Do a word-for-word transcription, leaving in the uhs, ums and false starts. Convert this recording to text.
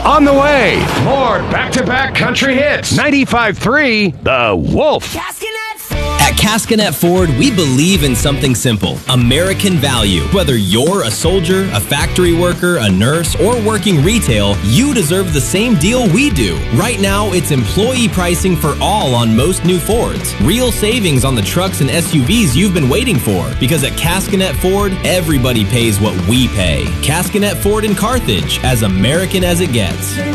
On the way, more back-to-back country hits. ninety-five point three, The Wolf. At Cascanet Ford, we believe in something simple: American value. Whether you're a soldier, a factory worker, a nurse, or working retail, you deserve the same deal we do. Right now, it's employee pricing for all on most new Fords. Real savings on the trucks and S U Vs you've been waiting for. Because at Cascanet Ford, everybody pays what we pay. Cascanet Ford in Carthage, as American as it gets.